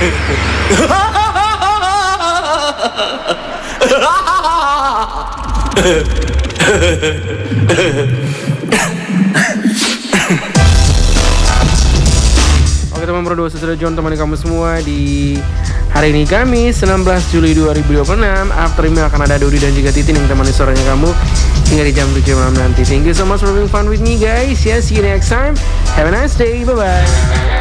Oke teman produser sudah John temani kamu semua di hari ini Kamis 19 Juli 2026. After ini akan ada Dodi dan juga Titin yang temani suaranya kamu hingga di jam 7 malam nanti. Thank you so much for having fun with me guys. Yeah, see you next time. Have a nice day. Bye bye.